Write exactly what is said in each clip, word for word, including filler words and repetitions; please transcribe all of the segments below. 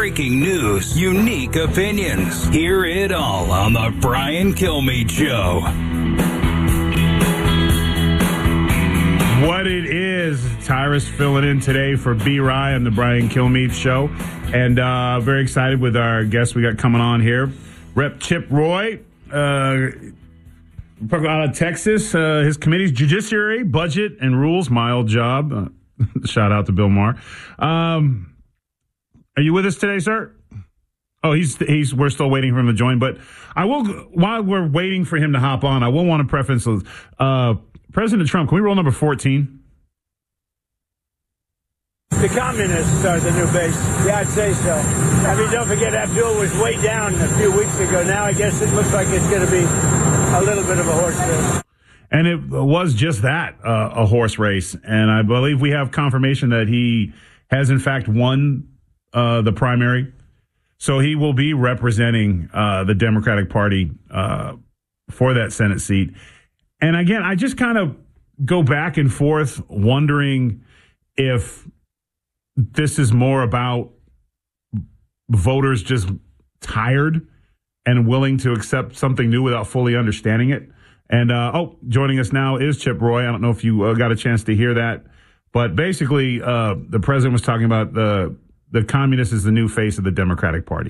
breaking news, unique opinions. Hear it all on the Brian Kilmeade Show. What it is, Tyrus filling in today for B. Rye on the Brian Kilmeade Show. And uh, very excited with our guest we got coming on here. Rep Chip Roy, uh, out of Texas. Uh, his committee's Judiciary, Budget, and Rules. My old job. Uh, shout out to Bill Maher. Um, are you with us today, sir? Oh, he's he's. We're still waiting for him to join. But I will, while we're waiting for him to hop on, I will want to preface uh, President Trump. Can we roll number fourteen? The communists are the new base. Yeah, I'd say so. I mean, don't forget, Abdul was way down a few weeks ago. Now I guess it looks like it's going to be a little bit of a horse race. And it was just that, uh, a horse race. And I believe we have confirmation that he has, in fact, won uh, the primary. So he will be representing uh, the Democratic Party uh, for that Senate seat. And again, I just kind of go back and forth wondering if this is more about voters just tired and willing to accept something new without fully understanding it. And, uh, oh, joining us now is Chip Roy. I don't know if you uh, got a chance to hear that. But basically, uh, the president was talking about the the communist is the new face of the Democratic Party.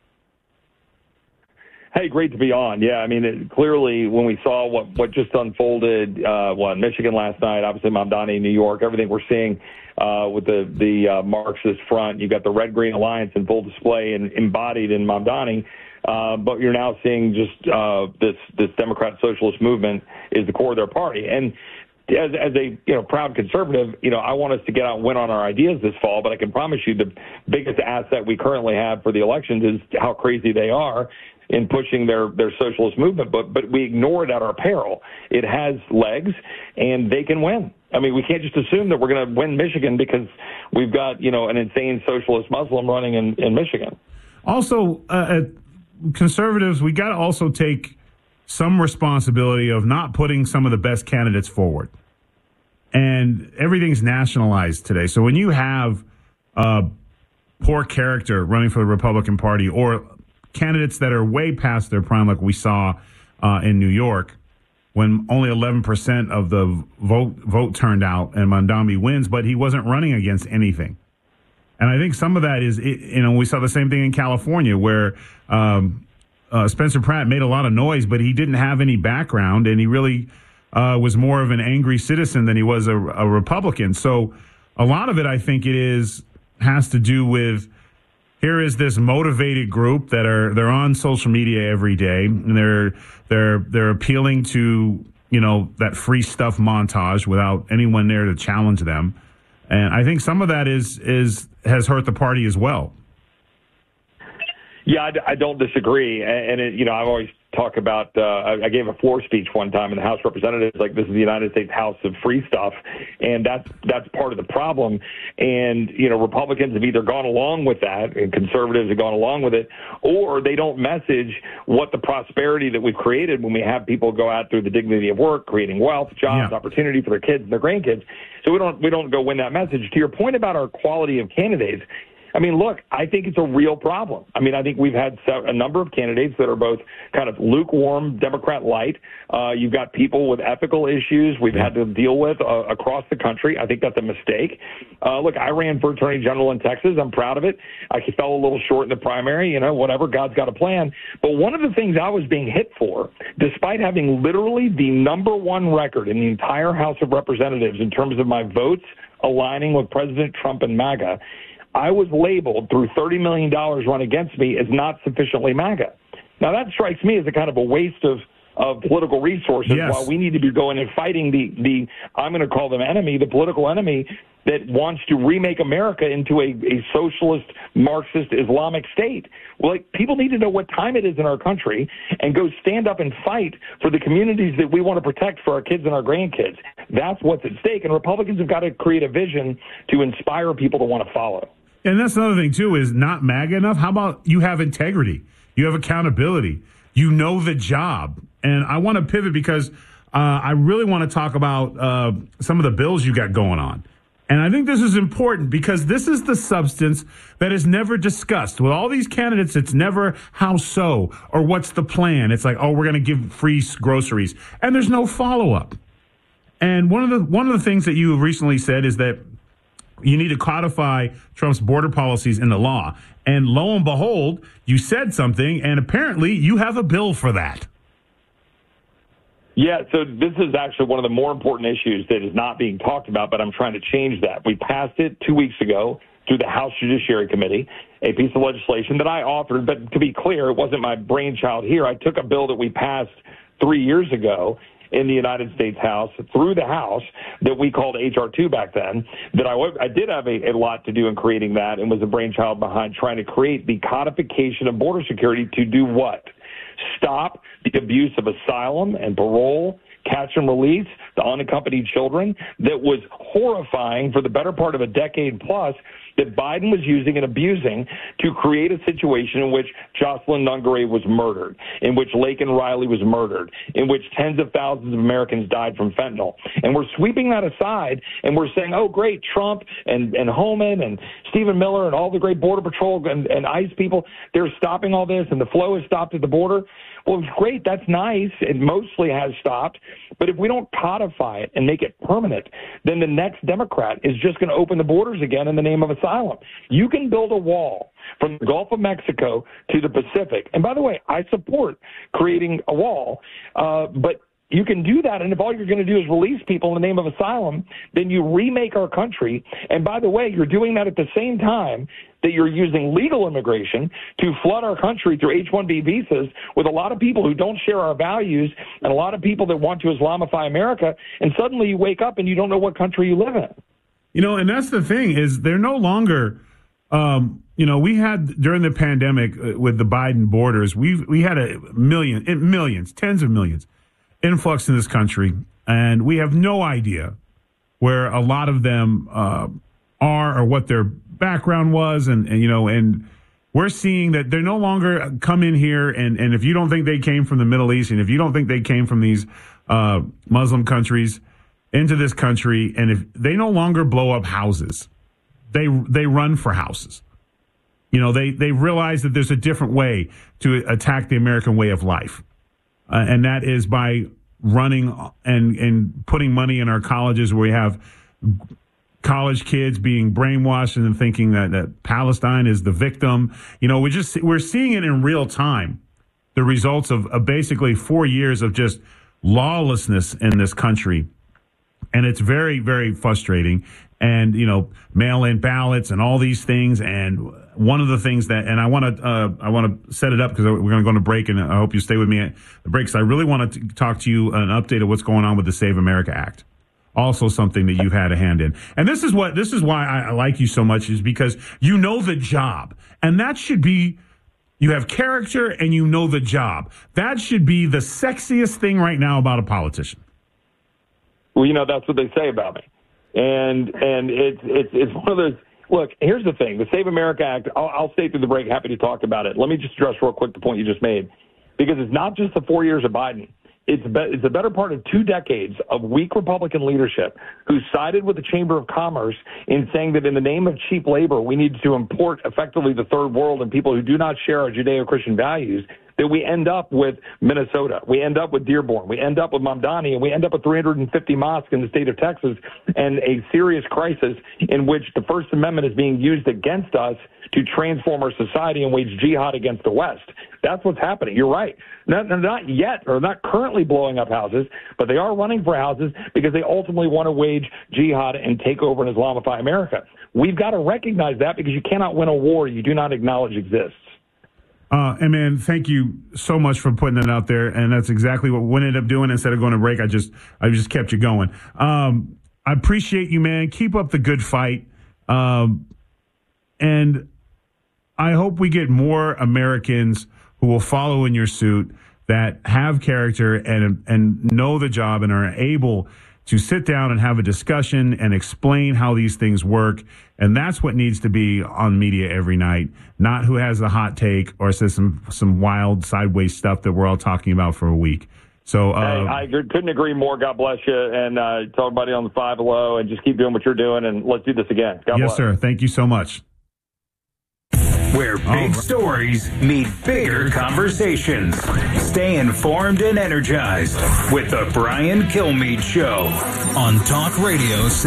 Hey, great to be on. Yeah, I mean, it, clearly when we saw what, what just unfolded, uh, well, in Michigan last night, obviously Mamdani, New York, everything we're seeing uh, with the, the uh, Marxist front, you've got the Red-Green Alliance in full display and embodied in Mamdani, uh, but you're now seeing just uh, this, this Democrat Socialist movement is the core of their party. And as, as a you know proud conservative, you know I want us to get out and win on our ideas this fall, but I can promise you the biggest asset we currently have for the elections is how crazy they are in pushing their, their socialist movement, but but we ignore it at our peril. It has legs, and they can win. I mean, we can't just assume that we're going to win Michigan because we've got, you know, an insane socialist Muslim running in, in Michigan. Also, uh, conservatives, we got to also take some responsibility of not putting some of the best candidates forward. And everything's nationalized today. So when you have uh, poor character running for the Republican Party or candidates that are way past their prime, like we saw uh, in New York, when only eleven percent of the vote vote turned out and Mamdani wins, but he wasn't running against anything. And I think some of that is, you know, we saw the same thing in California where um, uh, Spencer Pratt made a lot of noise, but he didn't have any background, and he really uh, was more of an angry citizen than he was a, a Republican. So a lot of it, I think it is, has to do with, here is this motivated group that are they're on social media every day, and they're they're they're appealing to, you know, that free stuff montage without anyone there to challenge them. And I think some of that is is has hurt the party as well. Yeah, I, I don't disagree. And, it, you know, I've always talked about, uh, I gave a floor speech one time in the House of Representatives, like, this is the United States House of free stuff. And that's, that's part of the problem. And, you know, Republicans have either gone along with that and conservatives have gone along with it, or they don't message what the prosperity that we've created when we have people go out through the dignity of work, creating wealth, jobs, yeah. opportunity for their kids and their grandkids. So we don't, we don't go win that message. To your point about our quality of candidates, I mean, look, I think it's a real problem. I mean, I think we've had a number of candidates that are both kind of lukewarm Democrat light. Uh, you've got people with ethical issues we've had to deal with uh, across the country. I think that's a mistake. Uh, look, I ran for attorney general in Texas. I'm proud of it. I fell a little short in the primary, you know, whatever, God's got a plan. But one of the things I was being hit for, despite having literally the number one record in the entire House of Representatives in terms of my votes aligning with President Trump and MAGA, I was labeled through thirty million dollars run against me as not sufficiently MAGA. Now, that strikes me as a kind of a waste of, of political resources yes. while we need to be going and fighting the, the I'm going to call them enemy, the political enemy that wants to remake America into a, a socialist, Marxist, Islamic state. Well, like, people need to know what time it is in our country and go stand up and fight for the communities that we want to protect for our kids and our grandkids. That's what's at stake, and Republicans have got to create a vision to inspire people to want to follow. And that's another thing, too, is not MAGA enough. How about you have integrity? You have accountability. You know the job. And I want to pivot because uh, I really want to talk about uh, some of the bills you got going on. And I think this is important because this is the substance that is never discussed. With all these candidates, it's never how so or what's the plan. It's like, oh, we're going to give free groceries. And there's no follow-up. And one of the one of the things that you have recently said is that you need to codify Trump's border policies into law. And lo and behold, you said something, and apparently you have a bill for that. Yeah, so this is actually one of the more important issues that is not being talked about, but I'm trying to change that. We passed it two weeks ago through the House Judiciary Committee, a piece of legislation that I authored. But to be clear, it wasn't my brainchild here. I took a bill that we passed three years ago in the United States House through the House that we called H R two back then, that I, I did have a, a lot to do in creating that and was the brainchild behind trying to create the codification of border security to do what? Stop the abuse of asylum and parole, catch and release, the unaccompanied children that was horrifying for the better part of a decade plus that Biden was using and abusing to create a situation in which Jocelyn Nungaray was murdered, in which Laken Riley was murdered, in which tens of thousands of Americans died from fentanyl. And we're sweeping that aside, and we're saying, oh, great, Trump and, and Homan and Stephen Miller and all the great Border Patrol and, and ICE people, they're stopping all this, and the flow has stopped at the border. Well, great, that's nice. It mostly has stopped. But if we don't codify it and make it permanent, then the next Democrat is just going to open the borders again in the name of asylum. You can build a wall from the Gulf of Mexico to the Pacific. And by the way, I support creating a wall, uh, but you can do that, and if all you're going to do is release people in the name of asylum, then you remake our country. And by the way, you're doing that at the same time that you're using legal immigration to flood our country through H one B visas with a lot of people who don't share our values and a lot of people that want to Islamify America, and suddenly you wake up and you don't know what country you live in. You know, and that's the thing is they're no longer um, you know, we had during the pandemic uh, with the Biden borders, we we had a million, millions, tens of millions influx in this country, and we have no idea where a lot of them uh, are or what their background was, and, and you know, and we're seeing that they're no longer come in here, and, and if you don't think they came from the Middle East, and if you don't think they came from these uh, Muslim countries into this country, and if they no longer blow up houses, they they run for houses. You know, they they realize that there's a different way to attack the American way of life. Uh, and that is by running and and putting money in our colleges where we have college kids being brainwashed and thinking that, that Palestine is the victim. You know, we just we're seeing it in real time, the results of, of basically four years of just lawlessness in this country. And it's very, very frustrating. And, you know, mail-in ballots and all these things. And one of the things that, and I want to, uh, I want to set it up because we're going to go on a break, and I hope you stay with me at the break. Because I really want to talk to you an update of what's going on with the Save America Act. Also something that you've had a hand in. And this is what, this is why I, I like you so much, is because you know the job. And that should be, you have character and you know the job. That should be the sexiest thing right now about a politician. Well, you know, that's what they say about me. And and it's it's it's one of those. Look, here's the thing: the Save America Act. I'll, I'll stay through the break. Happy to talk about it. Let me just address real quick the point you just made, because it's not just the four years of Biden. It's be, it's a better part of two decades of weak Republican leadership who sided with the Chamber of Commerce in saying that in the name of cheap labor, we need to import effectively the third world and people who do not share our Judeo-Christian values. That we end up with Minnesota, we end up with Dearborn, we end up with Mamdani, and we end up with three hundred fifty mosques in the state of Texas, and a serious crisis in which the First Amendment is being used against us to transform our society and wage jihad against the West. That's what's happening. You're right. Not, not yet, or not currently blowing up houses, but they are running for houses because they ultimately want to wage jihad and take over and Islamify America. We've got to recognize that, because you cannot win a war you do not acknowledge exists. Uh, and man, thank you so much for putting it out there. And that's exactly what we ended up doing. Instead of going to break, I just, I just kept you going. Um, I appreciate you, man. Keep up the good fight. Um, and I hope we get more Americans who will follow in your suit, that have character and, and know the job and are able to sit down and have a discussion and explain how these things work. And that's what needs to be on media every night, not who has a hot take or says some, some wild sideways stuff that we're all talking about for a week. So uh, hey, I couldn't agree more. God bless you. And uh, tell everybody on the Five Below, and just keep doing what you're doing. And let's do this again. God yes, bless. sir. Thank you so much. Where big Oh. stories meet bigger conversations. Stay informed and energized with the Brian Kilmeade Show on Talk Radio